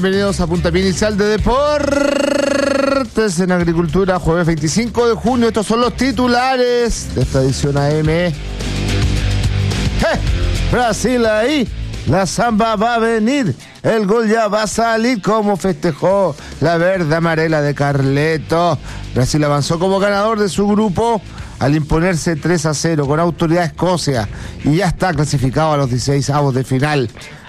Bienvenidos a Puntapié Inicial de Deportes en Agricultura, jueves 25 de junio. Estos son los titulares de esta edición AM. Brasil ahí, la samba va a venir, el gol ya va a salir, como festejó la verde amarela de Carleto. Brasil avanzó como ganador de su grupo al imponerse 3-0 con autoridad Escocia y ya está clasificado a los 16avos de final,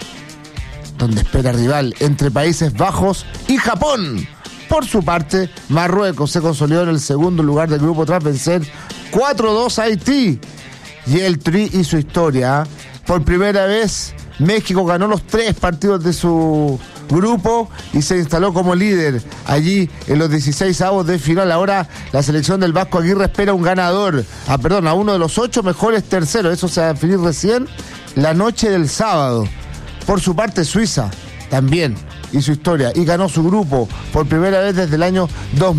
donde espera rival entre Países Bajos y Japón. Por su parte, Marruecos se consolidó en el segundo lugar del grupo tras vencer 4-2 a Haití. Y el Tri hizo historia. Por primera vez, México ganó los 3 partidos de su grupo y se instaló como líder allí en los 16avos de final. Ahora la selección del Vasco Aguirre espera un ganador, a uno de los 8 mejores terceros. Eso se va a definir recién la noche del sábado. Por su parte, Suiza también hizo historia y ganó su grupo por primera vez desde el año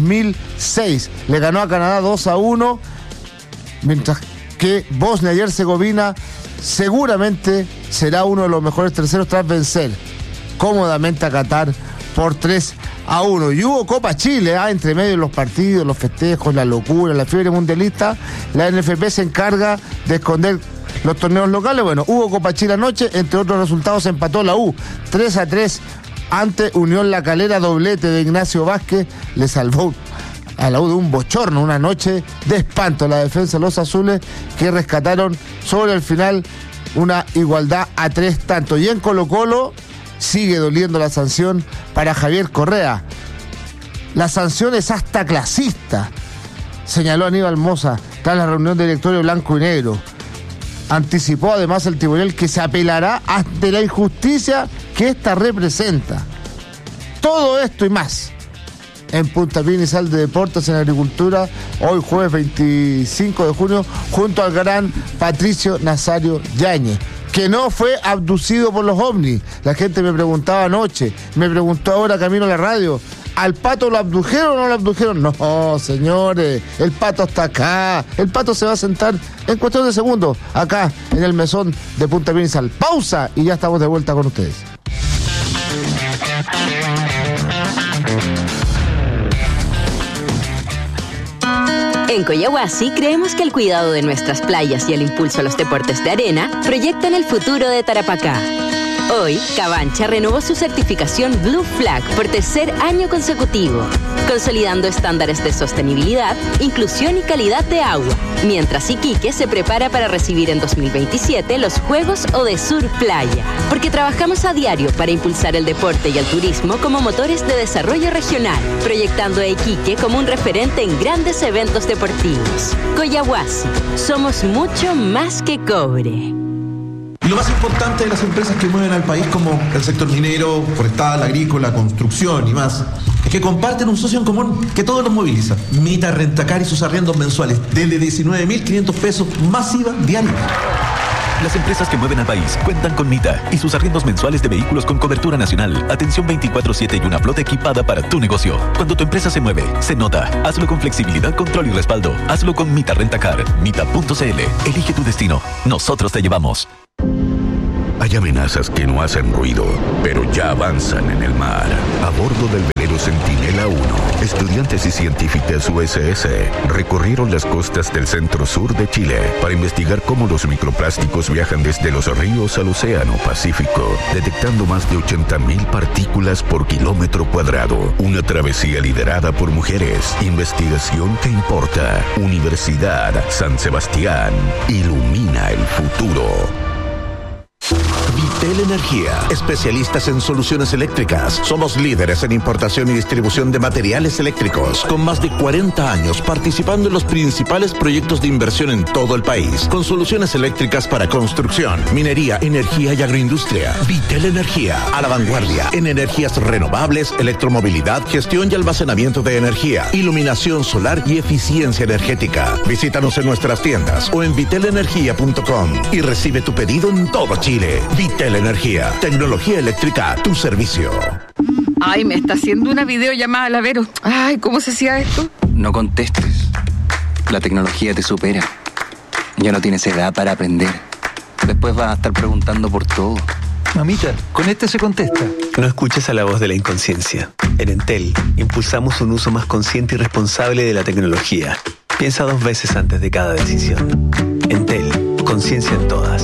2006. Le ganó a Canadá 2-1, mientras que Bosnia y Herzegovina seguramente será uno de los mejores terceros tras vencer cómodamente a Qatar por 3-1. Y hubo Copa Chile, entre medio de los partidos, los festejos, la locura, la fiebre mundialista. La NFP se encarga de esconder los torneos locales. Bueno, hubo Copa Chile anoche, entre otros resultados empató la U 3-3 ante Unión La Calera. Doblete de Ignacio Vázquez le salvó a la U de un bochorno, una noche de espanto. La defensa de los azules, que rescataron sobre el final una igualdad a 3 tantos. Y en Colo-Colo sigue doliendo la sanción para Javier Correa. La sanción es hasta clasista, señaló Aníbal Mosa tras la reunión de directorio blanco y negro. Anticipó además el tribunal que se apelará ante la injusticia que esta representa. Todo esto y más en Puntapié Inicial de Deportes en Agricultura, hoy jueves 25 de junio, junto al gran Patricio Nazario Yáñez, que no fue abducido por los ovnis. La gente me preguntaba anoche, me preguntó ahora camino a la radio: ¿al Pato lo abdujeron o no lo abdujeron? No, señores, el Pato está acá. El Pato se va a sentar en cuestión de segundos acá en el mesón de Puntapié Inicial. Pausa y ya estamos de vuelta con ustedes. En Coyahuasi creemos que el cuidado de nuestras playas y el impulso a los deportes de arena proyectan el futuro de Tarapacá. Hoy, Cabancha renovó su certificación Blue Flag por 3er año consecutivo, consolidando estándares de sostenibilidad, inclusión y calidad de agua, mientras Iquique se prepara para recibir en 2027 los Juegos Odesur Playa, porque trabajamos a diario para impulsar el deporte y el turismo como motores de desarrollo regional, proyectando a Iquique como un referente en grandes eventos deportivos. Coyahuasi, somos mucho más que cobre. Y lo más importante de las empresas que mueven al país, como el sector minero, forestal, agrícola, construcción y más, es que comparten un socio en común que todos los moviliza: Mita Rentacar y sus arriendos mensuales desde 19.500 pesos más IVA diario. Las empresas que mueven al país cuentan con Mita y sus arriendos mensuales de vehículos con cobertura nacional, atención 24/7 y una flota equipada para tu negocio. Cuando tu empresa se mueve, se nota. Hazlo con flexibilidad, control y respaldo. Hazlo con Mita Rentacar. Mita.cl. Elige tu destino. Nosotros te llevamos. Hay amenazas que no hacen ruido, pero ya avanzan en el mar. A bordo del velero Centinela 1, estudiantes y científicas USS recorrieron las costas del centro-sur de Chile para investigar cómo los microplásticos viajan desde los ríos al océano Pacífico, detectando más de 80.000 partículas por kilómetro cuadrado. Una travesía liderada por mujeres. Investigación que importa. Universidad San Sebastián. Ilumina el futuro. Vitel Energía, especialistas en soluciones eléctricas. Somos líderes en importación y distribución de materiales eléctricos, con más de 40 años participando en los principales proyectos de inversión en todo el país, con soluciones eléctricas para construcción, minería, energía y agroindustria. Vitel Energía, a la vanguardia en energías renovables, electromovilidad, gestión y almacenamiento de energía, iluminación solar y eficiencia energética. Visítanos en nuestras tiendas o en vitelenergia.com y recibe tu pedido en todo Chile. Vitel Energía, tecnología eléctrica a tu servicio. Ay, me está haciendo una videollamada la Vero. Ay, ¿cómo se hacía esto? No contestes. La tecnología te supera. Ya no tienes edad para aprender. Después vas a estar preguntando por todo. Mamita, con este se contesta. No escuches a la voz de la inconsciencia. En Entel, impulsamos un uso más consciente y responsable de la tecnología. Piensa 2 veces antes de cada decisión. Entel, conciencia en todas.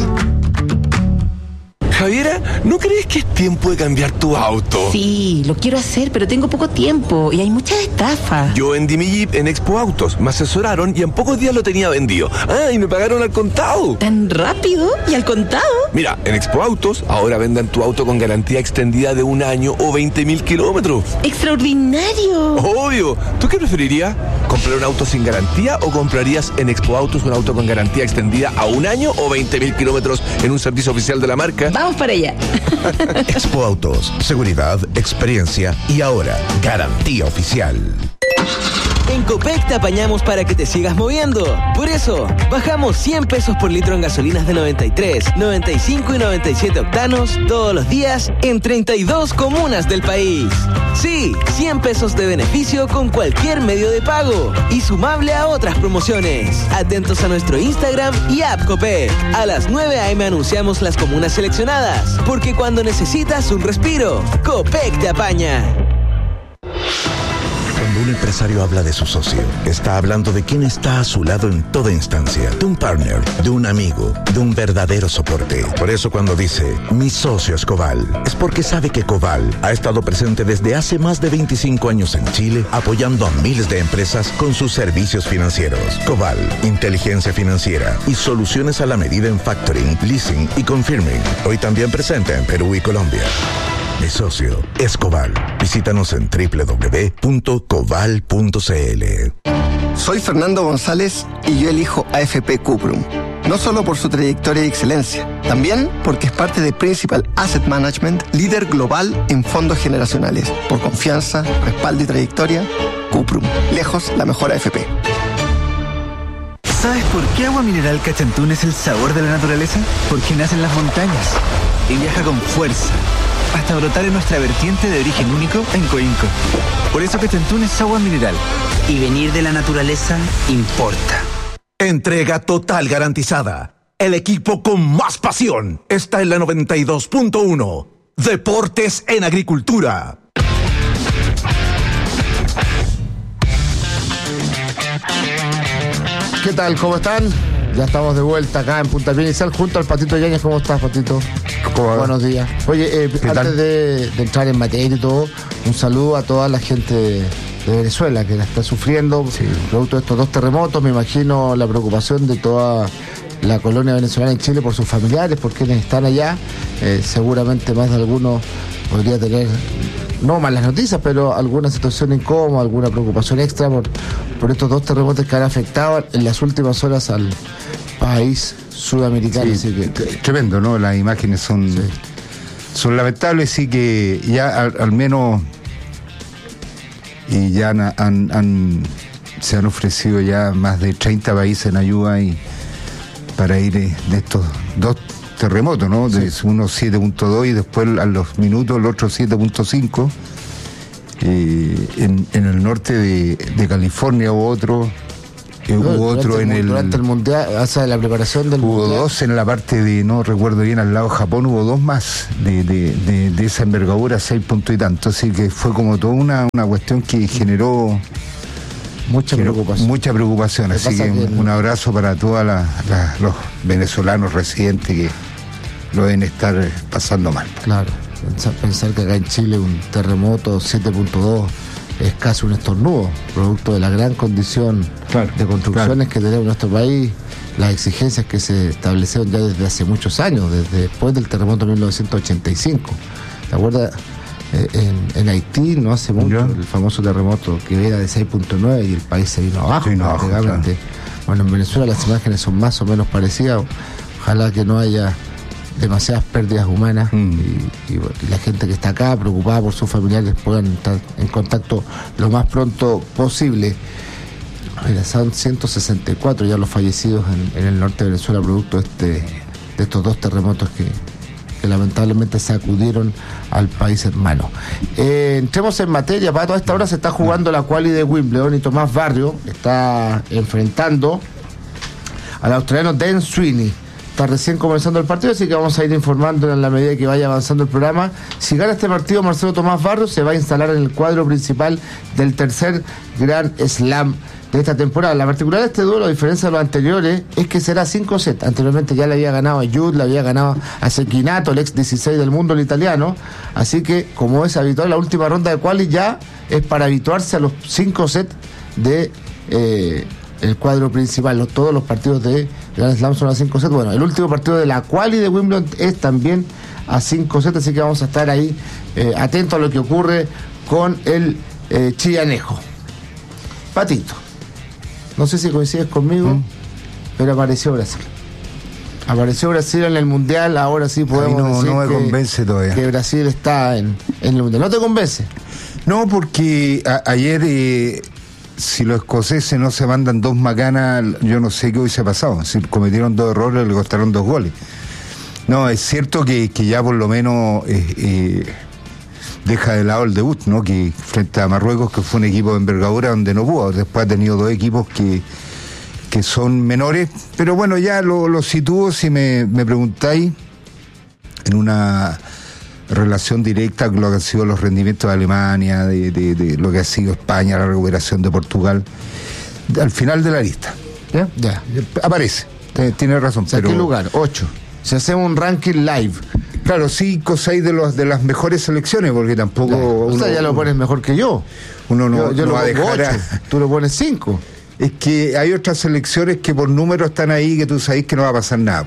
Javiera, ¿no crees que es tiempo de cambiar tu auto? Sí, lo quiero hacer, pero tengo poco tiempo y hay muchas estafas. Yo vendí mi Jeep en Expo Autos, me asesoraron y en pocos días lo tenía vendido. Ah, y me pagaron al contado. ¿Tan rápido? ¿Y al contado? Mira, en Expo Autos ahora vendan tu auto con garantía extendida de 1 año o 20.000 kilómetros. ¡Extraordinario! Obvio. ¿Tú qué preferirías? ¿Comprar un auto sin garantía o comprarías en Expo Autos un auto con garantía extendida a 1 año o 20.000 kilómetros en un servicio oficial de la marca? Vamos para allá. Expo Autos, seguridad, experiencia y ahora garantía oficial. En Copec te apañamos para que te sigas moviendo. Por eso, bajamos 100 pesos por litro en gasolinas de 93, 95 y 97 octanos todos los días en 32 comunas del país. Sí, 100 pesos de beneficio con cualquier medio de pago y sumable a otras promociones. Atentos a nuestro Instagram y app Copec. A las 9 a.m. anunciamos las comunas seleccionadas, porque cuando necesitas un respiro, Copec te apaña. Cuando un empresario habla de su socio, está hablando de quien está a su lado en toda instancia, de un partner, de un amigo, de un verdadero soporte. Por eso cuando dice, mi socio es Coval, es porque sabe que Coval ha estado presente desde hace más de 25 años en Chile, apoyando a miles de empresas con sus servicios financieros. Coval, inteligencia financiera y soluciones a la medida en factoring, leasing y confirming. Hoy también presente en Perú y Colombia. Mi socio es Coval. Visítanos en www.coval.cl. Soy Fernando González y yo elijo AFP Cuprum. No solo por su trayectoria y excelencia, también porque es parte de Principal Asset Management, líder global en fondos generacionales. Por confianza, respaldo y trayectoria, Cuprum. Lejos la mejor AFP. ¿Sabes por qué Agua Mineral Cachantún es el sabor de la naturaleza? Porque nace en las montañas y viaja con fuerza hasta brotar en nuestra vertiente de origen único en Coinco. Por eso Cachantún es agua mineral. Y venir de la naturaleza importa. Entrega total garantizada. El equipo con más pasión está en la 92.1. Deportes en Agricultura. ¿Qué tal? ¿Cómo están? Ya estamos de vuelta acá en Punta Pie Inicial junto al Patito Yáñez. ¿Cómo estás, Patito? Buenos días. Oye, antes de entrar en materia y todo, un saludo a toda la gente de Venezuela que la está sufriendo, producto de estos 2 terremotos. Me imagino la preocupación de toda la colonia venezolana en Chile por sus familiares, por quienes están allá. Seguramente más de alguno podría tener, no malas noticias, pero alguna situación incómoda, alguna preocupación extra por estos 2 terremotos que han afectado en las últimas horas al país sudamericano. Sí, así que tremendo, ¿no? Las imágenes son lamentables, y que ya al menos y ya se han ofrecido ya más de 30 países en ayuda y para ir de estos 2 terremotos, ¿no? De uno 7.2 y después a los minutos el otro 7.5. En el norte de California hubo otro. Durante el mundial, o sea, la preparación del hubo mundial. 2 en la parte de, no recuerdo bien, al lado de Japón hubo 2 más de esa envergadura, 6 puntos y tanto. Así que fue como toda una cuestión que generó mucha preocupación. Así que un abrazo para todos los venezolanos residentes que lo deben estar pasando mal. Claro, pensar que acá en Chile un terremoto 7.2 es casi un estornudo, producto de la gran condición de construcciones que tenemos en nuestro país, las exigencias que se establecieron ya desde hace muchos años, desde después del terremoto de 1985. ¿Te acuerdas? En Haití, no hace mucho, el famoso terremoto que era de 6.9 y el país se vino abajo prácticamente. Bueno, en Venezuela las imágenes son más o menos parecidas. Ojalá que no haya demasiadas pérdidas humanas y la gente que está acá preocupada por sus familiares puedan estar en contacto lo más pronto posible. Mira, son 164 ya los fallecidos en el norte de Venezuela producto de estos 2 terremotos que lamentablemente sacudieron al país hermano. Entremos en materia. Para toda esta hora se está jugando la quali de Wimbledon y Tomás Barrio está enfrentando al australiano Dan Sweeney. está recién comenzando el partido, así que vamos a ir informando en la medida que vaya avanzando el programa. Si gana este partido, Marcelo Tomás Barros se va a instalar en el cuadro principal del tercer Grand Slam de esta temporada. La particularidad de este duelo, a diferencia de los anteriores, es que será 5 sets. Anteriormente ya le había ganado a Jude, le había ganado a Cecchinato, el ex 16 del mundo, el italiano. Así que, como es habitual, la última ronda de quali ya es para habituarse a los 5 sets de el cuadro principal. Todos los partidos de Grand Slam son a 5 sets. Bueno, el último partido de la quali de Wimbledon es también a 5 sets, así que vamos a estar ahí atentos a lo que ocurre con el chillanejo. Patito, no sé si coincides conmigo, pero apareció Brasil. Apareció Brasil en el Mundial, ahora sí podemos decir no me convence todavía. Que Brasil está en el Mundial. ¿No te convence? No, porque ayer, si los escoceses no se mandan 2 macanas, yo no sé qué hubiese pasado. Si cometieron 2 errores, le costaron 2 goles. No, es cierto que ya por lo menos deja de lado el debut, ¿no? Que frente a Marruecos, que fue un equipo de envergadura donde no pudo. Después ha tenido 2 equipos que son menores, pero bueno, ya lo sitúo, si me preguntáis, en una relación directa con lo que han sido los rendimientos de Alemania, de lo que ha sido España, la recuperación de Portugal, al final de la lista. ¿Ya? Aparece, tiene razón. O sea, pero... ¿qué lugar? 8. Si hacemos un ranking live. Claro, 5 o 6 de las mejores selecciones, porque tampoco... O sea, ya lo pones mejor que yo. Uno no yo lo va a pongo dejar 8, tú lo pones 5. Es que hay otras selecciones que por número están ahí, que tú sabes que no va a pasar nada.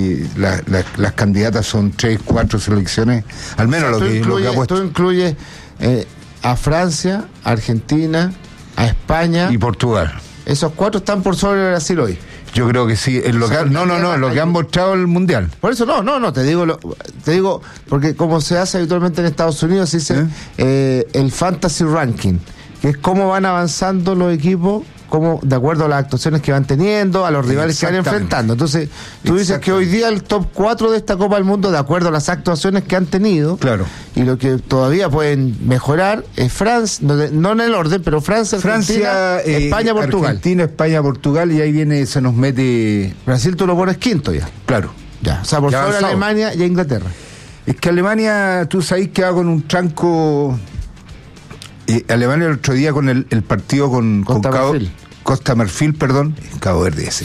Las candidatas son 3, 4 selecciones, al menos lo que ha puesto. Tú incluyes a Francia, Argentina, a España y Portugal. Esos 4 están por sobre Brasil hoy. Yo creo que sí, en lo que han mostrado el Mundial. Por eso no, te digo, porque como se hace habitualmente en Estados Unidos, se dice el Fantasy Ranking, que es cómo van avanzando los equipos, como de acuerdo a las actuaciones que van teniendo, a los rivales que van enfrentando. Entonces, tú dices que hoy día el top 4 de esta Copa del Mundo, de acuerdo a las actuaciones que han tenido, claro, y lo que todavía pueden mejorar, es Francia, no en el orden, pero Francia, España, Portugal. Argentina, España, Portugal, y ahí viene, se nos mete... Brasil tú lo pones quinto ya. Claro. Ya, o sea, por sobre Alemania y Inglaterra. Es que Alemania, tú sabes que va con un tranco... Alemania el otro día con el partido con Costa Marfil, Cabo Verde ese.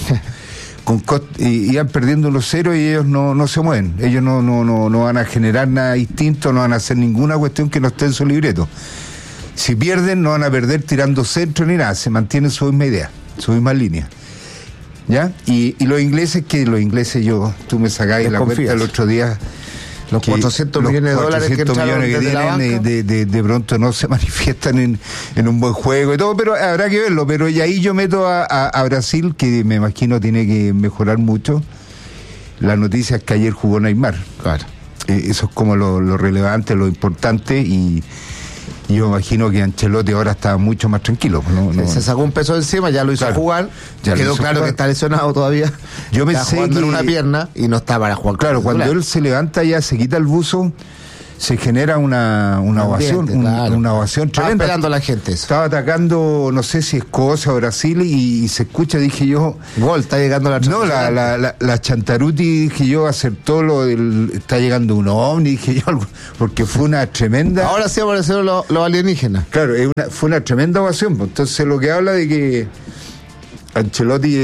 Iban perdiendo 1-0 y ellos no se mueven. Ellos no van a generar nada distinto, no van a hacer ninguna cuestión que no esté en su libreto. Si pierden, no van a perder tirando centro ni nada, se mantienen su misma idea, su misma línea. ¿Ya? Y los ingleses, tú me sacáis la cuenta el otro día. Los 400 millones de dólares que entraron desde la banca. De pronto no se manifiestan en un buen juego y todo, pero habrá que verlo. Pero y ahí yo meto a Brasil, que me imagino tiene que mejorar mucho. La noticia es que ayer jugó Neymar. Claro. Eso es como lo relevante, lo importante, y yo imagino que Ancelotti ahora está mucho más tranquilo. Se sacó un peso de encima, ya lo hizo jugar. Quedó claro que está lesionado todavía. Yo pensé que en una pierna y no está para jugar. Claro, cuando él se levanta ya se quita el buzo, se genera una ovación, una ovación tremenda. Estaba esperando a la gente eso. Estaba atacando, no sé si Escocia o Brasil, y se escucha, dije yo... Gol, está llegando la la Chantaruti, dije yo, acertó está llegando un ovni, dije yo, porque fue una tremenda... Ahora sí aparecieron los alienígenas. Claro, fue una tremenda ovación. Entonces lo que habla de que Ancelotti,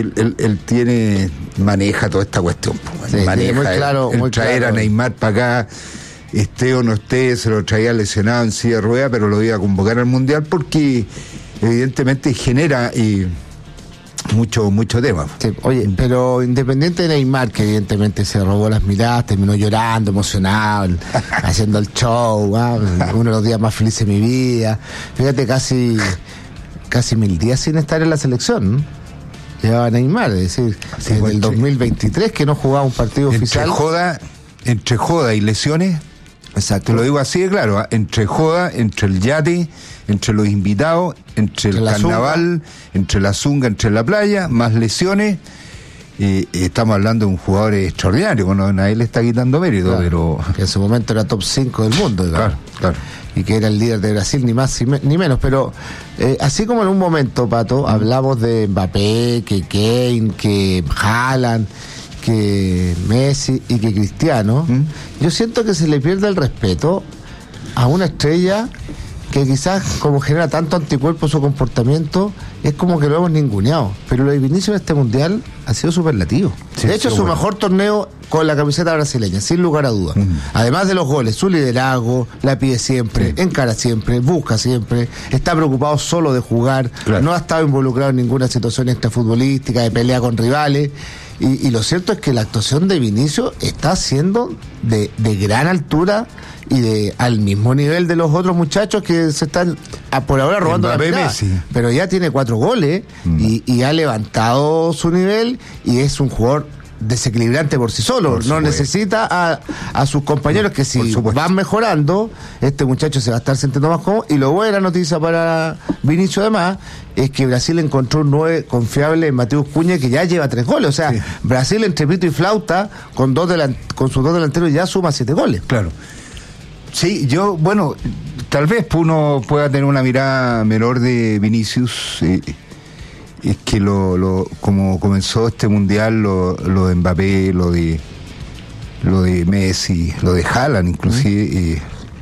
él maneja toda esta cuestión. Sí, maneja, muy claro, el traer a Neymar para acá, esté o no esté, se lo traía lesionado en silla de rueda, pero lo iba a convocar al Mundial porque evidentemente genera mucho tema. Sí, oye, pero independiente de Neymar, que evidentemente se robó las miradas, terminó llorando, emocionado, haciendo el show, uno de los días más felices de mi vida. Fíjate, casi 1000 días sin estar en la selección, ¿no? Llevaba Neymar, es decir, desde el 2023 que no jugaba un partido oficial. Entre joda y lesiones. Exacto. Te lo digo así de claro, entre joda, entre el yate, entre los invitados, entre el carnaval, entre la zunga, entre la playa, más lesiones. Estamos hablando de un jugador extraordinario, bueno, nadie le está quitando mérito, claro, pero... Que en su momento era top 5 del mundo, claro. Y que era el líder de Brasil, ni más ni menos, pero así como en un momento, Pato, hablamos de Mbappé, que Kane, que Haaland, Messi y que Cristiano, yo siento que se le pierde el respeto a una estrella que quizás, como genera tanto anticuerpo su comportamiento, es como que lo hemos ninguneado. Pero lo de Vinicius en este mundial ha sido superlativo. Sí, de hecho, es su mejor torneo con la camiseta brasileña, sin lugar a dudas. Además de los goles, su liderazgo, la pide siempre, encara siempre, busca siempre, está preocupado solo de jugar, no ha estado involucrado en ninguna situación extrafutbolística, de pelea con rivales. Y lo cierto es que la actuación de Vinicius está siendo de gran altura y al mismo nivel de los otros muchachos que se están por ahora robando la pelota. Pero ya tiene 4 goles y ha levantado su nivel y es un jugador desequilibrante por sí solo. No necesita a sus compañeros que si van mejorando, este muchacho se va a estar sintiendo más cómodo. Y lo buena noticia para Vinicius además es que Brasil encontró un 9 confiable en Mateus Cunha, que ya lleva 3 goles. O sea, Brasil entre pito y flauta con sus 2 delanteros ya suma 7 goles. Claro. Sí, tal vez uno pueda tener una mirada menor de Vinicius. Es que como comenzó este mundial, lo de Mbappé, lo de Messi, lo de Haaland inclusive,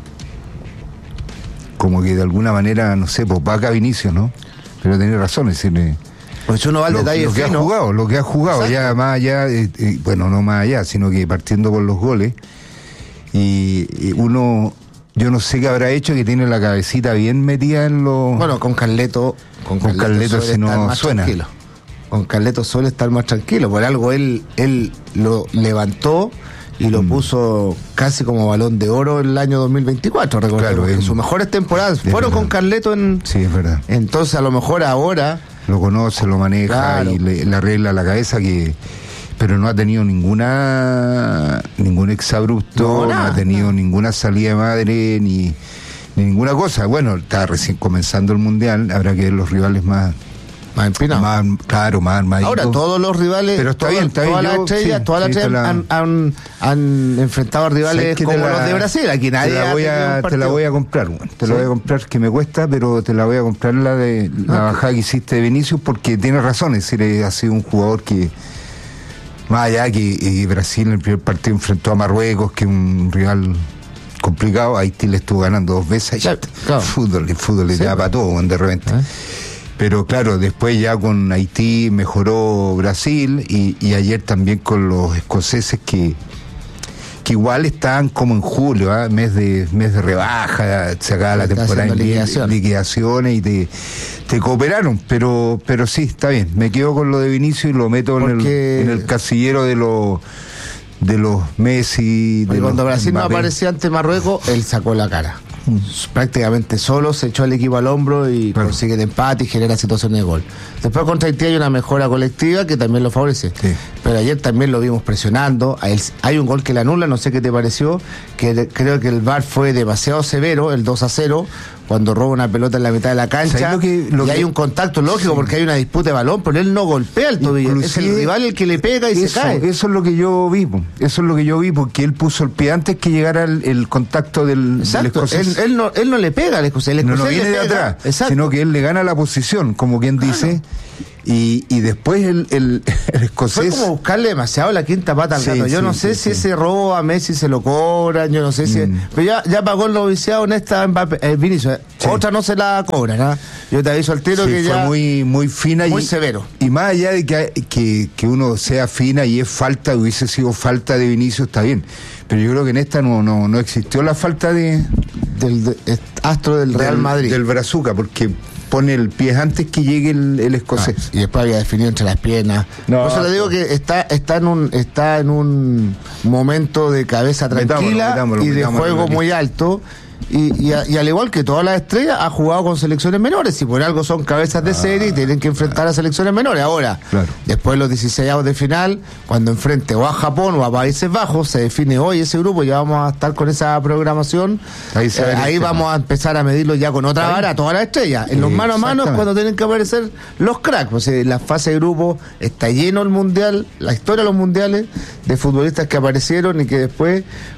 como que de alguna manera, no sé, pues vaca Vinicius, ¿no? Pero tenés razón, es decir, pues uno va al detalle lo que ha jugado, ya más allá, no más allá, sino que partiendo por los goles, y uno, yo no sé qué habrá hecho, que tiene la cabecita bien metida en los... Bueno, con Carleto si no suena. Tranquilo. Con Carleto suele estar más tranquilo, por algo él lo levantó y lo puso casi como Balón de Oro el año 2024, recordemos. Claro, sus mejores temporadas fueron con Carleto Sí, es verdad. Entonces a lo mejor ahora... Lo conoce, lo maneja y le arregla la cabeza pero no ha tenido ningún exabrupto, no ha tenido ninguna salida de madre, ni ninguna cosa. Bueno, está recién comenzando el mundial, habrá que ver los rivales más empinados. Más armaditos. Ahora, todos los rivales, pero está bien, todas las estrellas han enfrentado a rivales como los de Brasil. Aquí nadie te la voy a comprar, te la voy a comprar, que me cuesta, pero te la voy a comprar la bajada que hiciste de Vinicius, porque tiene razón, es decir, ha sido un jugador que, más allá que Brasil en el primer partido enfrentó a Marruecos, que es un rival complicado, Haití le estuvo ganando 2 veces. Claro. Fútbol le da para todo de repente. Pero claro, después ya con Haití mejoró Brasil y ayer también con los escoceses que igual estaban como en julio, mes de rebaja, se acaba la temporada en liquidaciones y te cooperaron, pero sí, está bien. Me quedo con lo de Vinicius y lo meto en el casillero de los Messi. Cuando Brasil no aparecía ante Marruecos, él sacó la cara. Prácticamente solo se echó al equipo al hombro y consigue el empate y genera situaciones de gol. Después contra Haití hay una mejora colectiva que también lo favorece. Pero ayer también lo vimos presionando. Hay un gol que le anula, no sé qué te pareció, que creo que el VAR fue demasiado severo, el 2-0, cuando roba una pelota en la mitad de la cancha. Y hay un contacto lógico porque hay una disputa de balón, pero él no golpea el tobillo. Es el rival el que le pega y se cae. Eso es lo que yo vi. Porque él puso el pie antes que llegara el contacto del escocés. Él no le pega al escocés. El escocés no viene de atrás, sino que él le gana la posición, como quien dice. Y después el escocés... Fue como buscarle demasiado la quinta pata al gato. Yo no sé si ese robo a Messi se lo cobran, yo no sé si... Pero ya pagó el noviciado en esta Vinicius. Otra no se la cobran, ¿no? Yo te aviso al tiro que ya... Fue muy fina muy severo. Y más allá de que uno sea fina y es falta, hubiese sido falta de Vinicius, está bien. Pero yo creo que en esta no existió la falta del astro del Real Madrid. Del Brazuca, porque pone el pie antes que llegue el escocés. Y después había definido entre las piernas. Por eso le digo que está en un momento de cabeza tranquila y de juego muy alto. Y al igual que todas las estrellas, ha jugado con selecciones menores. Y por algo son cabezas de serie y tienen que enfrentar a selecciones menores. Ahora, después de los 16avos de final, cuando enfrente o a Japón o a Países Bajos, se define hoy ese grupo. Ya vamos a estar con esa programación. Ahí vamos a empezar a medirlo ya con otra vara a todas las estrellas. En los mano a mano, cuando tienen que aparecer los cracks. Pues en la fase de grupo está lleno el mundial, la historia de los mundiales, de futbolistas que aparecieron y que después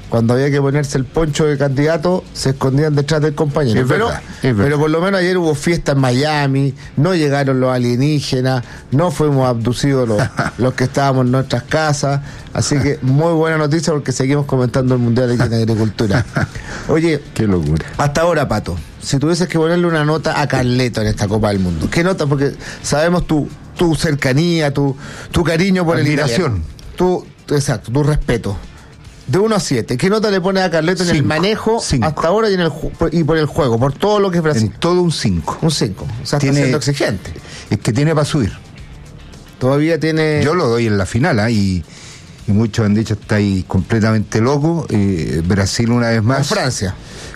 cuando había que ponerse el poncho de candidato, se escondían detrás del compañero. Pero por lo menos ayer hubo fiesta en Miami, no llegaron los alienígenas, no fuimos abducidos los que estábamos en nuestras casas, así que muy buena noticia porque seguimos comentando el Mundial aquí en Agricultura. Oye, qué locura. Hasta ahora, Pato, si tuvieses que ponerle una nota a Carleto en esta Copa del Mundo, ¿qué nota? Porque sabemos tu cercanía, tu cariño por el italiano. Exacto, tu respeto. De 1 a 7, ¿qué nota le pones a Carleto en el manejo hasta ahora y por el juego, por todo lo que es Brasil? En todo un 5. Un 5, o sea, está siendo exigente. Es que tiene para subir. Todavía tiene... Yo lo doy en la final, y muchos han dicho está ahí completamente loco. Brasil una vez más. Con Francia.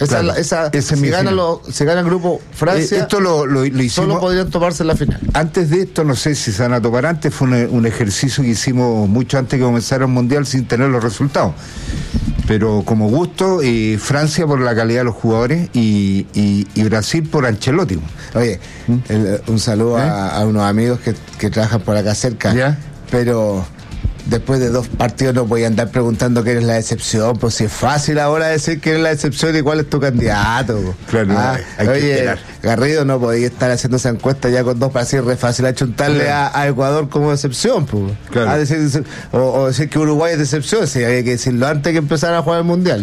Si gana el grupo Francia, esto lo hicimos, solo podrían toparse en la final. Antes de esto, no sé si se van a topar antes, fue un ejercicio que hicimos mucho antes que comenzara el Mundial sin tener los resultados. Pero como gusto, Francia por la calidad de los jugadores y Brasil por Ancelotti. Oye, un saludo a unos amigos que trabajan por acá cerca. ¿Ya? Pero... después de 2 partidos no podía andar preguntando quién es la decepción, pues si es fácil ahora decir quién es la decepción y cuál es tu candidato. Claro, hay que esperar. Garrido no podía estar haciendo esa encuesta ya con 2 para decir re fácil achuntarle a Ecuador como decepción, pues. Claro. O decir que Uruguay es decepción, si había que decirlo antes que empezara a jugar el Mundial.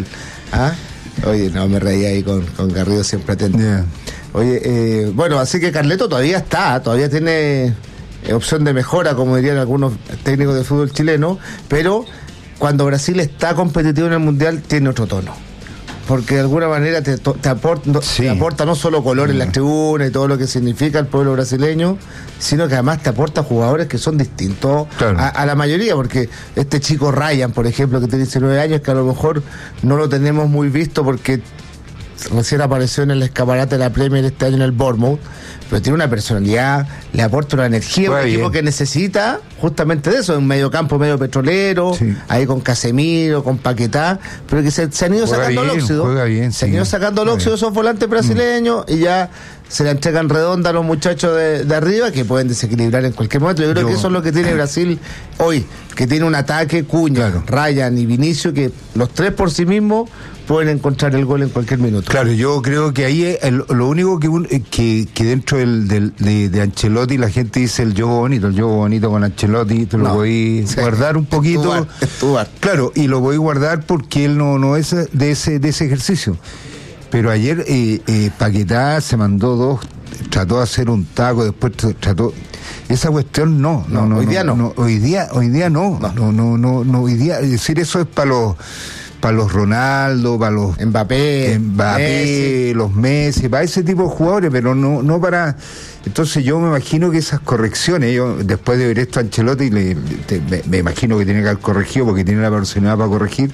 Oye, no, me reí ahí con Garrido siempre atento. Yeah. Oye, bueno, así que Carleto todavía tiene opción de mejora, como dirían algunos técnicos de fútbol chileno, pero cuando Brasil está competitivo en el Mundial tiene otro tono, porque de alguna manera te aporta no solo color en las tribunas y todo lo que significa el pueblo brasileño, sino que además te aporta jugadores que son distintos a la mayoría, porque este chico Ryan, por ejemplo, que tiene 19 años, que a lo mejor no lo tenemos muy visto porque recién apareció en el escaparate de la Premier este año en el Bournemouth, pero tiene una personalidad, le aporta una energía, un equipo que necesita justamente de eso, un medio campo medio petrolero, ahí con Casemiro, con Paquetá, pero que se han ido sacando el óxido, se han ido sacando el óxido esos volantes brasileños y ya se la entregan redonda a los muchachos de arriba que pueden desequilibrar en cualquier momento. Yo creo que eso es lo que tiene Brasil hoy, que tiene un ataque, Cunha, Ryan y Vinicius, que los 3 por sí mismos pueden encontrar el gol en cualquier minuto. Claro, yo creo que ahí lo único que dentro de Ancelotti la gente dice el juego bonito con Ancelotti, te lo voy a guardar un poquito. Claro, y lo voy a guardar porque él no es de ese ejercicio. Pero ayer Paquetá se mandó 2, trató de hacer un taco, después trató... Esa cuestión hoy día no. Hoy día no, hoy día, es decir, eso es para los Ronaldo, para los Mbappé, Messi. Los Messi, para ese tipo de jugadores, pero no para... Entonces yo me imagino que esas correcciones, yo después de ver esto a Ancelotti, me imagino que tiene que haber corregido porque tiene la personalidad para corregir.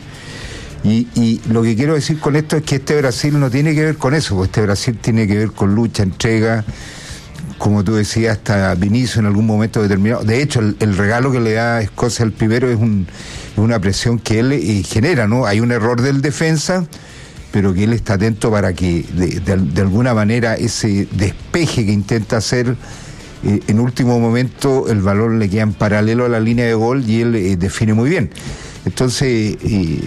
Y lo que quiero decir con esto es que este Brasil no tiene que ver con eso, porque este Brasil tiene que ver con lucha, entrega, como tú decías, hasta Vinicius en algún momento determinado. De hecho, el regalo que le da Escocia al primero es una presión que él genera, ¿no? Hay un error del defensa, pero que él está atento para que de alguna manera ese despeje que intenta hacer, en último momento el balón le queda en paralelo a la línea de gol y él define muy bien. Entonces...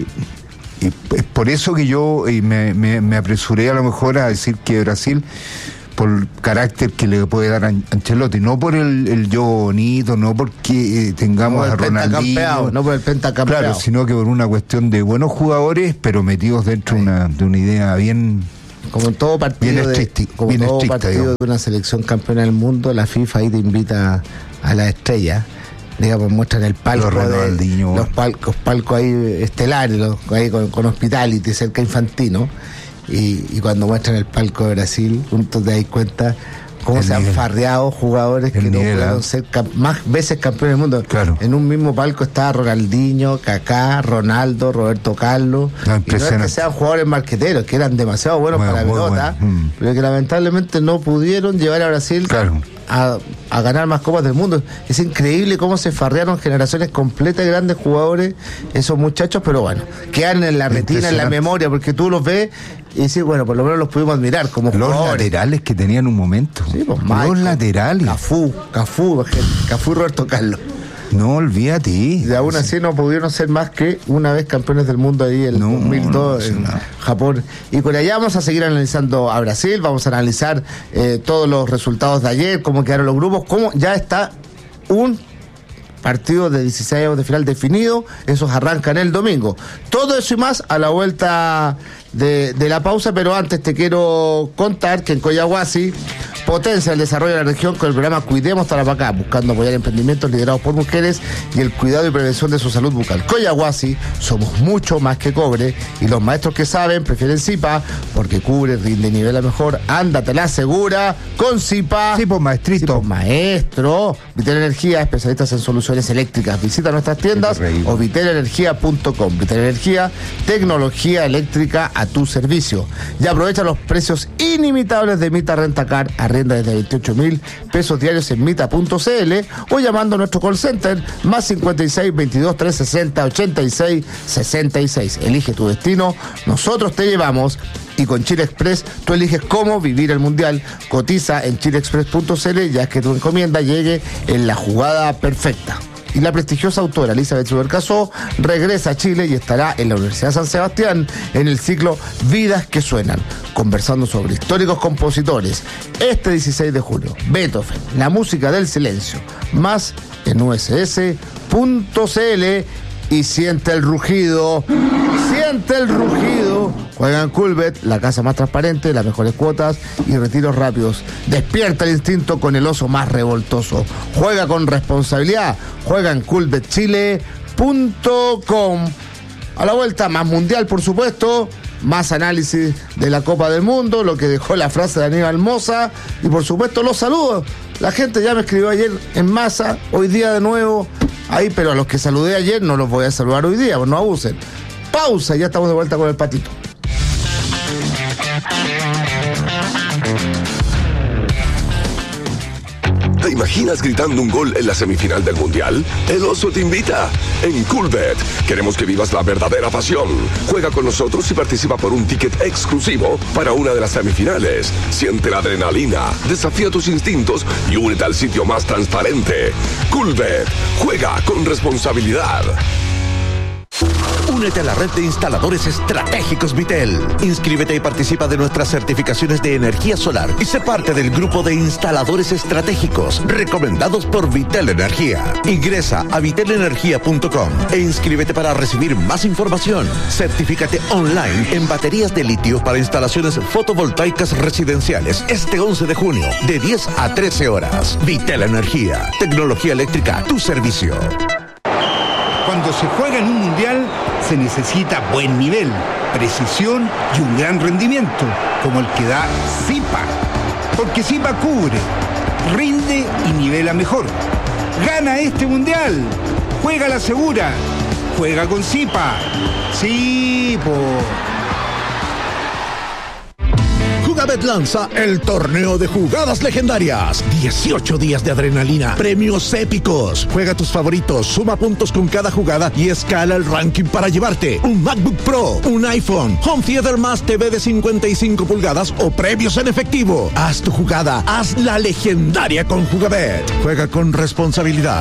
es por eso que yo me apresuré a lo mejor a decir que Brasil, por el carácter que le puede dar a Ancelotti, no por el yo bonito, no porque tengamos a Ronaldinho, no por el pentacampeón, claro, sino que por una cuestión de buenos jugadores, pero metidos dentro de una idea bien... Como en todo partido, partido de una selección campeona del mundo, la FIFA ahí te invita a la estrella. Digamos, muestran el palco los palcos ahí estelares, ahí con Hospitality cerca Infantino, y cuando muestran el palco de Brasil, juntos te das cuenta cómo se han farreado jugadores que no pudieron ser más veces campeones del mundo. Claro. En un mismo palco estaba Ronaldinho, Kaká, Ronaldo, Roberto Carlos, y no es que sean jugadores marqueteros, que eran demasiado buenos para la pelota, pero que lamentablemente no pudieron llevar a Brasil a ganar más copas del mundo. Es increíble cómo se farrearon generaciones completas de grandes jugadores esos muchachos, pero bueno, quedan en la retina, en la memoria, porque tú los ves y dices, bueno, por lo menos los pudimos admirar como los jugadores. Laterales que tenían un momento. Sí, pues, los laterales. Cafú y Roberto Carlos. No, olvídate. Y aún así no pudieron ser más que una vez campeones del mundo ahí en 2002 en Japón y Corea. Ya vamos a seguir analizando a Brasil, vamos a analizar todos los resultados de ayer, cómo quedaron los grupos, cómo ya está un partido de 16 de final definido, esos arrancan el domingo. Todo eso y más a la vuelta de la pausa, pero antes te quiero contar que en Coyahuasi potencia el desarrollo de la región con el programa Cuidemos Tarapacá, buscando apoyar emprendimientos liderados por mujeres y el cuidado y prevención de su salud bucal. Coyahuasi, somos mucho más que cobre y los maestros que saben prefieren Zipa porque cubre, rinde y nivela mejor. Ándatela segura con Zipa. Sí, pues maestrito. Sí, pues maestro. Vitel Energía, especialistas en soluciones eléctricas. Visita nuestras tiendas o vitelenergia.com. Vitel Energía, tecnología eléctrica a tu servicio. Y aprovecha los precios inimitables de Mita Rentacar. Arrienda desde 28,000 pesos diarios en mita.cl o llamando a nuestro call center más 56 22 360 86 66. Elige tu destino, nosotros te llevamos. Y con Chile Express tú eliges cómo vivir el Mundial. Cotiza en chileexpress.cl ya que tu encomienda llegue en la jugada perfecta. Y la prestigiosa autora Elizabeth Subercasó regresa a Chile y estará en la Universidad San Sebastián en el ciclo Vidas que Suenan, conversando sobre históricos compositores. Este 16 de julio, Beethoven, la música del silencio, más en uss.cl. Y siente el rugido. Juega en Coolbet, la casa más transparente, las mejores cuotas y retiros rápidos. Despierta el instinto con el oso más revoltoso. Juega con responsabilidad. Juega en coolbetchile.com. A la vuelta, más mundial, por supuesto. Más análisis de la Copa del Mundo, lo que dejó la frase de Aníbal Mosa. Y por supuesto, los saludos. La gente ya me escribió ayer en masa, hoy día de nuevo. Ahí, pero a los que saludé ayer no los voy a saludar hoy día, pues no abusen. Pausa, ya estamos de vuelta con el patito. ¿Te imaginas gritando un gol en la semifinal del Mundial? El oso te invita. En Coolbet queremos que vivas la verdadera pasión. Juega con nosotros y participa por un ticket exclusivo para una de las semifinales. Siente la adrenalina, desafía tus instintos y únete al sitio más transparente. Coolbet. Juega con responsabilidad. Únete a la red de instaladores estratégicos Vitel. Inscríbete y participa de nuestras certificaciones de energía solar y sé parte del grupo de instaladores estratégicos recomendados por Vitel Energía. Ingresa a vitelenergia.com e inscríbete para recibir más información. Certifícate online en baterías de litio para instalaciones fotovoltaicas residenciales este 11 de junio de 10 a 13 horas. Vitel Energía. Tecnología eléctrica a tu servicio. Cuando se juega en un mundial, se necesita buen nivel, precisión y un gran rendimiento, como el que da Zipa. Porque Zipa cubre, rinde y nivela mejor. ¡Gana este mundial! ¡Juega la segura! ¡Juega con Zipa! ¡Sí, po! Jugabet lanza el torneo de jugadas legendarias. 18 días de adrenalina, premios épicos. Juega tus favoritos, suma puntos con cada jugada y escala el ranking para llevarte un MacBook Pro, un iPhone, Home Theater más TV de 55 pulgadas o premios en efectivo. Haz tu jugada, haz la legendaria con Jugabet. Juega con responsabilidad.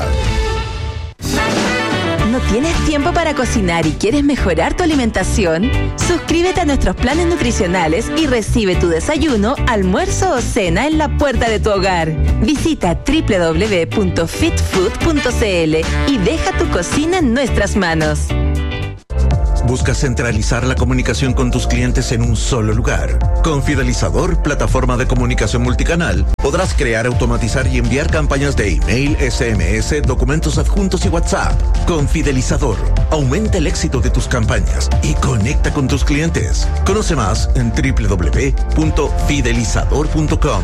¿No tienes tiempo para cocinar y quieres mejorar tu alimentación? Suscríbete a nuestros planes nutricionales y recibe tu desayuno, almuerzo o cena en la puerta de tu hogar. Visita www.fitfood.cl y deja tu cocina en nuestras manos. ¿Buscas centralizar la comunicación con tus clientes en un solo lugar? Con Fidelizador, plataforma de comunicación multicanal, podrás crear, automatizar y enviar campañas de email, SMS, documentos adjuntos y WhatsApp. Con Fidelizador, aumenta el éxito de tus campañas y conecta con tus clientes. Conoce más en www.fidelizador.com.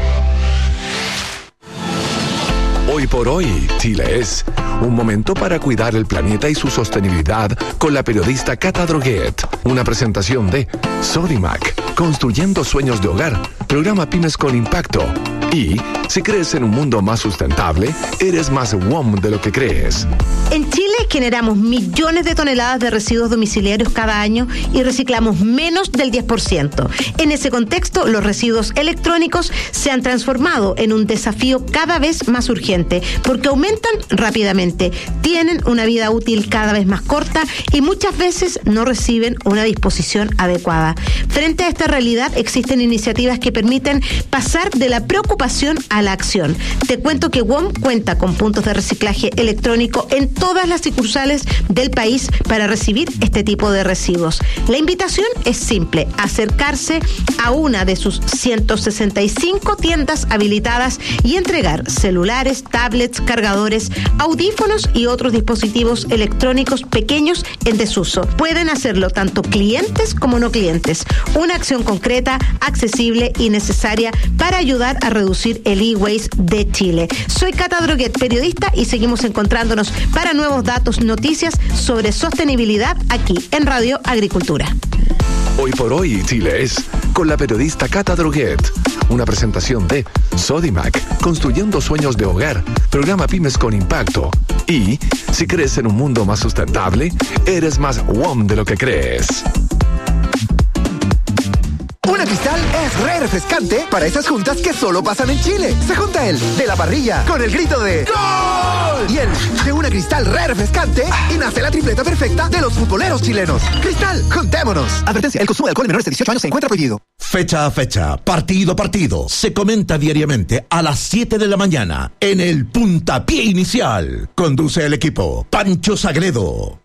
Hoy por hoy, Chile es un momento para cuidar el planeta y su sostenibilidad con la periodista Cata Droguet. Una presentación de Sodimac, construyendo sueños de hogar programa Pymes con Impacto. Y si crees en un mundo más sustentable, eres más WOM de lo que crees. En Chile generamos millones de toneladas de residuos domiciliarios cada año y reciclamos menos del 10%. En ese contexto, los residuos electrónicos se han transformado en un desafío cada vez más urgente porque aumentan rápidamente, tienen una vida útil cada vez más corta y muchas veces no reciben una disposición adecuada. Frente a esta realidad, existen iniciativas que permiten pasar de la preocupación a la acción. Te cuento que WOM cuenta con puntos de reciclaje electrónico en todas las sucursales del país para recibir este tipo de residuos. La invitación es simple: acercarse a una de sus 165 tiendas habilitadas y entregar celulares, tablets, cargadores, audífonos y otros dispositivos electrónicos pequeños en desuso. Pueden hacerlo tanto clientes como no clientes. Una acción concreta, accesible y necesaria para ayudar a reducir el e-waste de Chile. Soy Cata Droguet, periodista, y seguimos encontrándonos para nuevos datos, noticias sobre sostenibilidad aquí en Radio Agricultura. Hoy por hoy, Chile es con la periodista Cata Droguet. Una presentación de Sodimac, construyendo sueños de hogar, programa Pymes con Impacto. Y si crees en un mundo más sustentable, eres más WOM de lo que crees. Una Cristal es re refrescante para esas juntas que solo pasan en Chile. Se junta el de la parrilla con el grito de ¡Gol! Y el de una Cristal re refrescante y nace la tripleta perfecta de los futboleros chilenos. Cristal, juntémonos. Advertencia: el consumo de alcohol en menores de 18 años se encuentra prohibido. Fecha a fecha, partido a partido, se comenta diariamente a las 7 de la mañana en el Puntapié Inicial. Conduce el equipo Pancho Sagredo.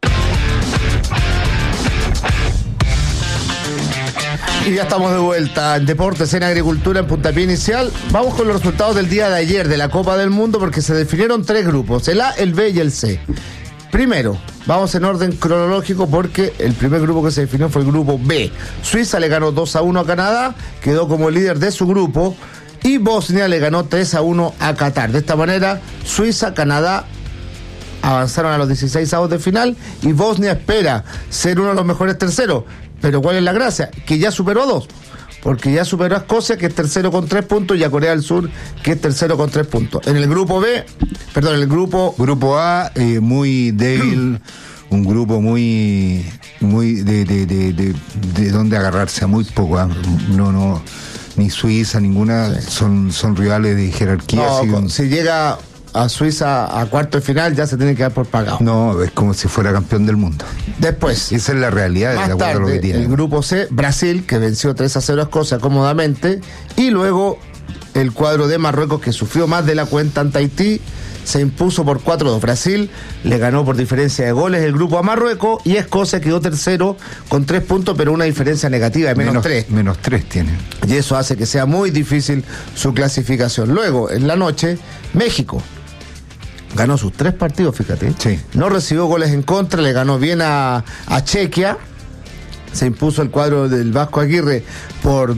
Y ya estamos de vuelta en Deportes en Agricultura en Puntapié Inicial. Vamos con los resultados del día de ayer de la Copa del Mundo, porque se definieron 3 grupos, el A, el B y el C. Primero, vamos en orden cronológico porque el primer grupo que se definió fue el grupo B. Suiza le ganó 2-1 a Canadá, quedó como líder de su grupo, y Bosnia le ganó 3-1 a Qatar. De esta manera, Suiza, Canadá avanzaron a los 16avos de final y Bosnia espera ser uno de los mejores terceros. Pero ¿cuál es la gracia? Que ya superó a 2, porque ya superó a Escocia, que es tercero con 3 puntos, y a Corea del Sur, que es tercero con 3 puntos. En el grupo B, perdón, el Grupo A, muy débil, un grupo muy de donde agarrarse a muy poco. No, ni Suiza, ninguna, son rivales de jerarquía. No, si llega a Suiza a cuarto de final, ya se tiene que dar por pagado. No, es como si fuera campeón del mundo. Después, esa es la realidad, más de acuerdo tarde, a lo que tiene. El grupo C, Brasil, que venció 3-0 a Escocia cómodamente, y luego el cuadro de Marruecos, que sufrió más de la cuenta ante Haití, se impuso por 4-2. Brasil le ganó por diferencia de goles el grupo a Marruecos, y Escocia quedó tercero con 3 puntos, pero una diferencia negativa de menos 3. Menos 3 tiene. Y eso hace que sea muy difícil su clasificación. Luego, en la noche, México ganó sus 3 partidos, fíjate. Sí. No recibió goles en contra, le ganó bien a Chequia. Se impuso el cuadro del Vasco Aguirre por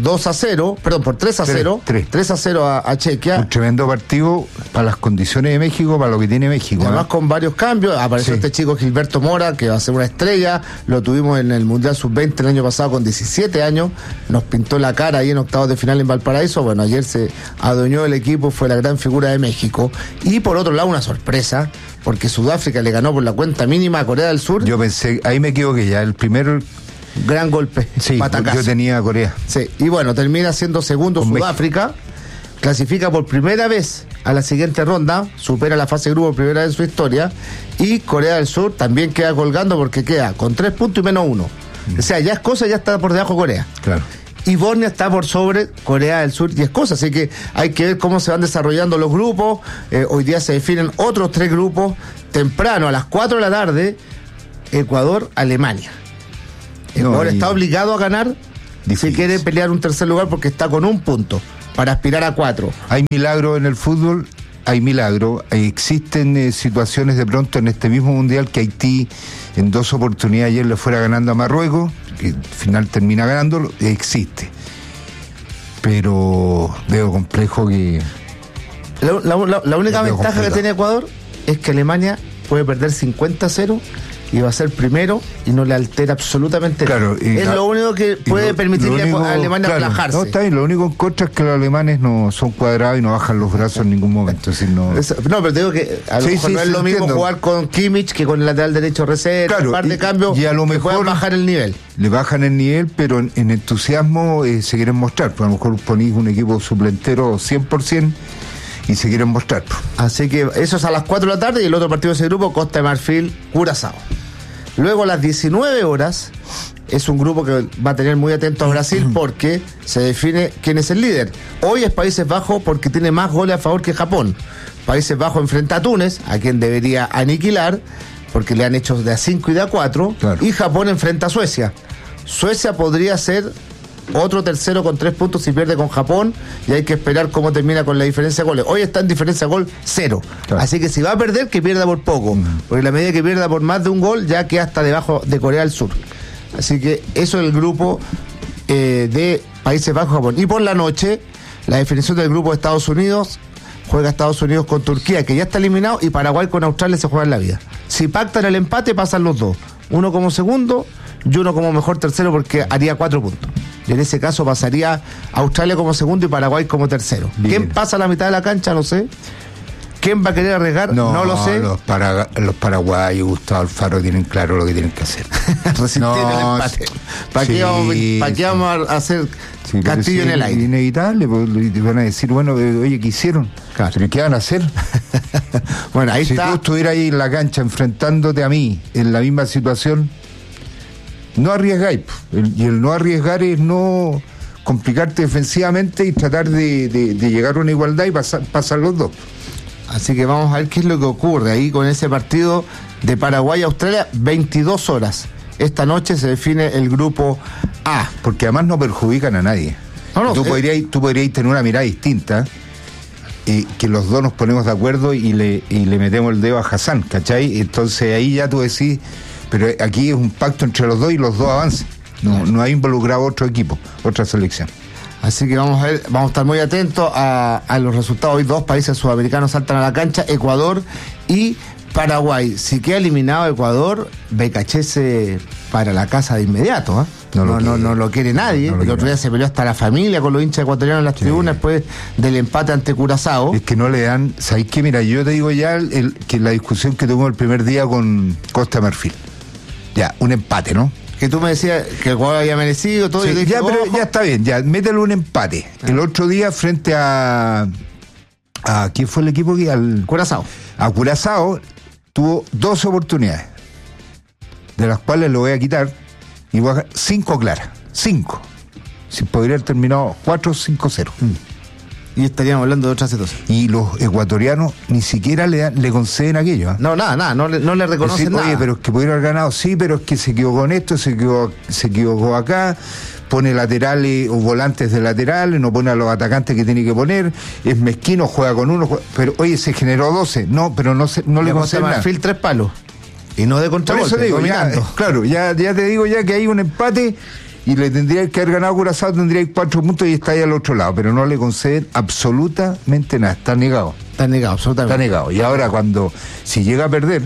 3-0. 3-0 a Chequia. Un tremendo partido para las condiciones de México, para lo que tiene México. Además, con varios cambios. Apareció este chico Gilberto Mora, que va a ser una estrella. Lo tuvimos en el Mundial Sub-20 el año pasado con 17 años. Nos pintó la cara ahí en octavos de final en Valparaíso. Bueno, ayer se adueñó el equipo, fue la gran figura de México. Y por otro lado, una sorpresa, porque Sudáfrica le ganó por la cuenta mínima a Corea del Sur. Yo pensé, ahí me equivoqué ya, el primero... Gran golpe, sí, patacazo. Yo tenía a Corea. Sí, y bueno, termina siendo segundo con Sudáfrica, clasifica por primera vez a la siguiente ronda, supera la fase de grupo por primera vez en su historia, y Corea del Sur también queda colgando porque queda con 3 puntos y menos 1. O sea, ya Escocia ya está por debajo de Corea. Claro. Y Bosnia está por sobre Corea del Sur y Escocia, así que hay que ver cómo se van desarrollando los grupos. Hoy día se definen otros 3 grupos, temprano a las 4 de la tarde, Ecuador-Alemania. Ecuador está obligado a ganar si quiere pelear un tercer lugar, porque está con 1 punto para aspirar a 4. Hay milagro en el fútbol, hay milagro. Existen situaciones de pronto en este mismo mundial que Haití en 2 oportunidades ayer le fuera ganando a Marruecos, que al final termina ganándolo. Existe, pero veo complejo que... La única ventaja que tiene Ecuador es que Alemania puede perder 50-0 y va a ser primero y no le altera absolutamente nada. Es lo único que puede permitirle a Alemania relajarse. No, está bien, lo único en contra es que los alemanes no son cuadrados y no bajan los brazos en ningún momento. No, pero te digo que a lo mejor no es lo mismo jugar con Kimmich que con el lateral derecho reserva, un par de cambios y a lo mejor pueden bajar el nivel. Le bajan el nivel, pero en entusiasmo se quieren mostrar. Pues a lo mejor ponís un equipo suplentero 100% y se quieren mostrar. Así que eso es a las 4 de la tarde y el otro partido de ese grupo, Costa de Marfil, Curazao. Luego a las 19 horas es un grupo que va a tener muy atento a Brasil porque se define quién es el líder. Hoy es Países Bajos porque tiene más goles a favor que Japón. Países Bajos enfrenta a Túnez, a quien debería aniquilar, porque le han hecho de a 5 y de a 4, y Japón enfrenta a Suecia. Suecia podría ser otro tercero con 3 puntos si pierde con Japón, y hay que esperar cómo termina con la diferencia de goles. Hoy está en diferencia de gol 0. Así que si va a perder, que pierda por poco, porque la medida que pierda por más de un gol ya queda hasta debajo de Corea del Sur. Así que eso es el grupo de Países Bajos-Japón. Y por la noche, la definición del grupo de Estados Unidos. Juega Estados Unidos con Turquía, que ya está eliminado, y Paraguay con Australia se juega en la vida. Si pactan el empate, pasan los dos. Uno como segundo y uno como mejor tercero, porque haría 4 puntos. Y en ese caso pasaría Australia como segundo y Paraguay como tercero. Bien. ¿Quién pasa a la mitad de la cancha? No sé. ¿Quién va a querer arriesgar? No lo sé. Los paraguayos, Gustavo Alfaro, tienen claro lo que tienen que hacer. Resistir el empate. ¿Para qué vamos a hacer castillo en el aire? Inevitable, porque van a decir, bueno, oye, ¿qué hicieron? Claro. ¿Pero qué van a hacer? Bueno, ahí está. Si tú estuvieras ahí en la cancha enfrentándote a mí en la misma situación, no arriesgáis. Y el no arriesgar es no complicarte defensivamente y tratar de llegar a una igualdad y pasar los dos. Así que vamos a ver qué es lo que ocurre ahí con ese partido de Paraguay-Australia, 22 horas. Esta noche se define el grupo A. Porque además no perjudican a nadie. Tú podrías tener una mirada distinta, que los dos nos ponemos de acuerdo y le metemos el dedo a Hassan, ¿cachai? Entonces ahí ya tú decís, pero aquí es un pacto entre los dos y los dos avanzan. No hay involucrado otro equipo, otra selección. Así que vamos a estar muy atentos a los resultados. Hoy 2 países sudamericanos saltan a la cancha, Ecuador y Paraguay. Si queda eliminado Ecuador, Becachese para la casa de inmediato, ¿eh? No lo quiere nadie. El otro día se peleó hasta la familia con los hinchas ecuatorianos en las tribunas después del empate ante Curazao. Es que no le dan. ¿Sabéis qué? Mira, yo te digo ya que la discusión que tuvimos el primer día con Costa de Marfil. Ya, un empate, ¿no? Que tú me decías que el jugador había merecido todo. Sí, y dije, pero ya está bien, ya métele un empate. El otro día frente a ¿quién fue el equipo que? Al Curazao. A Curazao tuvo 2 oportunidades, de las cuales lo voy a quitar y voy a 5 claras. 5. Si podría haber terminado 4-5-0. Y estaríamos hablando de otra situación. Y los ecuatorianos ni siquiera le conceden aquello. No, nada, no le reconocen nada. Oye, pero es que pudieron haber ganado, sí, pero es que se equivocó en esto, se equivocó acá, pone laterales o volantes de laterales, no pone a los atacantes que tiene que poner, es mezquino, juega con uno, pero oye, se generó 12, no, pero no le conceden nada. Marfil 3 palos. Y no de contragolpe. Por eso digo, ya te digo ya que hay un empate. Y le tendría que haber ganado Curazao, tendría 4 puntos y está ahí al otro lado, pero no le conceden absolutamente nada, está negado. Está negado, absolutamente. Está negado. Y ahora si llega a perder,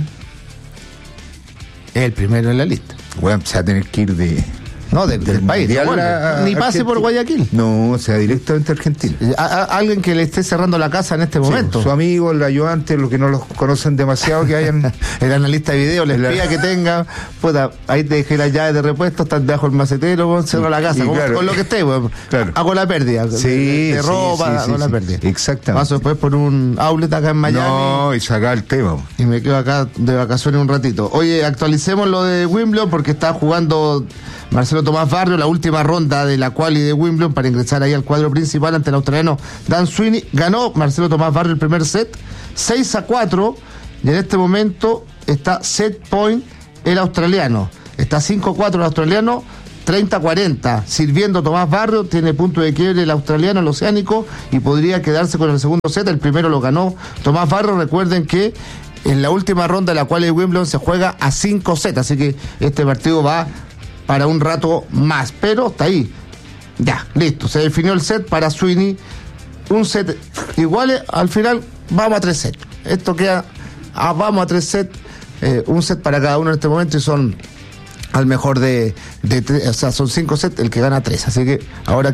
es el primero en la lista. Bueno, se va a tener que ir del país. Ni pase por Guayaquil. No, sea directamente a Argentina. Alguien que le esté cerrando la casa en este momento. Sí, su amigo, el ayudante, los que no los conocen demasiado, que hayan el analista de video, la espía que tenga, puta, ahí te dejé las llaves de repuesto, están debajo del macetero, cerro la casa, con lo que esté, hago la pérdida. Sí, de ropa, hago la pérdida. Exactamente. Paso después por un outlet acá en Miami. No, y sacar el tema. Y me quedo acá de vacaciones un ratito. Oye, actualicemos lo de Wimbledon porque está jugando Marcelo Tomás Barrio, la última ronda de la quali de Wimbledon para ingresar ahí al cuadro principal ante el australiano Dan Sweeney. Ganó Marcelo Tomás Barrio el primer set, 6-4, y en este momento está set point el australiano. Está 5-4 el australiano, 30-40. Sirviendo Tomás Barrio, tiene punto de quiebre el australiano, el oceánico, y podría quedarse con el segundo set. El primero lo ganó Tomás Barrio. Recuerden que en la última ronda de la quali de Wimbledon se juega a 5 sets, así que este partido va para un rato más, pero está ahí. Ya, listo, se definió el set para Sweeney. Un set igual, al final vamos a 3 sets. Esto queda, vamos a 3 sets un set para cada uno en este momento y son al mejor de 3, o sea, son 5 sets, el que gana 3. Así que ahora